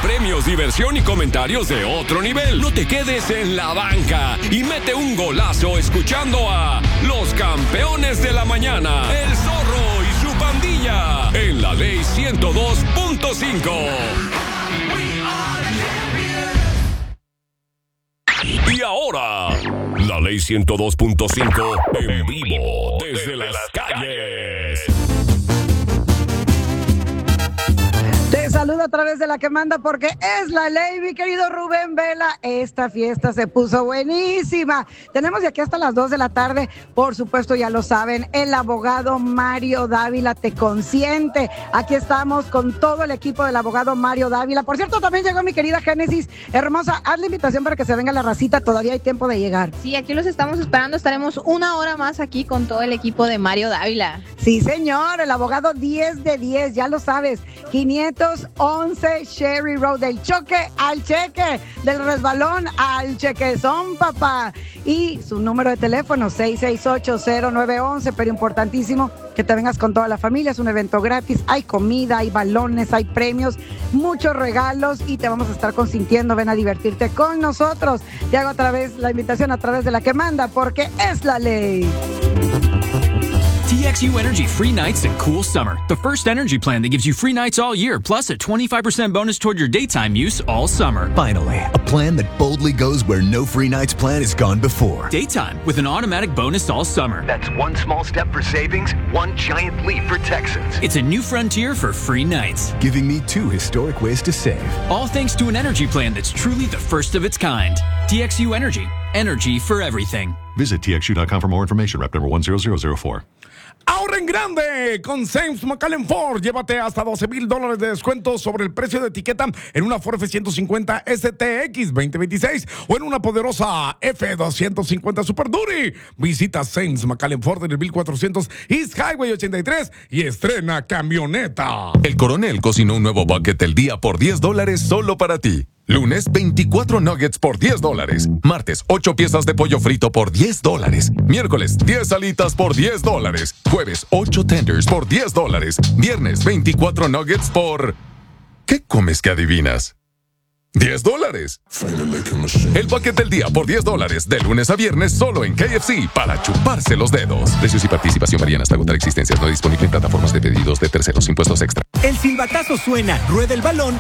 premios, diversión y comentarios de otro nivel. No te quedes en la banca y mete un golazo escuchando a los campeones de la mañana, El Zorro y su pandilla, en la Ley 102.5. Y ahora, la Ley 102.5 en vivo desde las calles. Te saludo a través de la que manda porque es la ley, mi querido Rubén Vela. Esta fiesta se puso buenísima. Tenemos de aquí hasta las 2 de la tarde, por supuesto, ya lo saben, el abogado Mario Dávila te consiente. Aquí estamos con todo el equipo del abogado Mario Dávila. Por cierto, también llegó mi querida Génesis. Hermosa, haz la invitación para que se venga la racita, todavía hay tiempo de llegar. Sí, aquí los estamos esperando, estaremos 1 hora más aquí con todo el equipo de Mario Dávila. Sí, señor, el abogado 10 de 10, ya lo sabes, 511 Sherry Road, del choque al cheque, del resbalón al chequezón, papá. Y su número de teléfono, 668-0911, pero importantísimo que te vengas con toda la familia, es un evento gratis, hay comida, hay balones, hay premios, muchos regalos y te vamos a estar consintiendo, ven a divertirte con nosotros. Te hago la invitación a través de la que manda, porque es la ley. TXU Energy free nights and cool summer. The first energy plan that gives you free nights all year, plus a 25% bonus toward your daytime use all summer. Finally, a plan that boldly goes where no free nights plan has gone before. Daytime with an automatic bonus all summer. That's one small step for savings, one giant leap for Texans. It's a new frontier for free nights, giving me 2 historic ways to save. All thanks to an energy plan that's truly the first of its kind. TXU Energy. Energy for everything. Visit txu.com for more information. Rep number 10004. Ahora en grande con James McAllen Ford. Llévate hasta $12,000 de descuento sobre el precio de etiqueta en una Ford F-150 STX 2026 o en una poderosa F-250 Super Duty. Visita James McAllen Ford en el 1400 East Highway 83 y estrena camioneta. El Coronel cocinó un nuevo bucket del día por $10 solo para ti. Lunes, 24 nuggets por $10. Martes, 8 piezas de pollo frito por $10. Miércoles, 10 alitas por $10. Jueves, 8 tenders por $10. Viernes, 24 nuggets por... ¿Qué comes que adivinas? $10. El bucket del día por $10, de lunes a viernes, solo en KFC, para chuparse los dedos. Precios y participación varían hasta agotar existencias. No disponible en plataformas de pedidos de terceros. Impuestos extra. El silbatazo suena, rueda el balón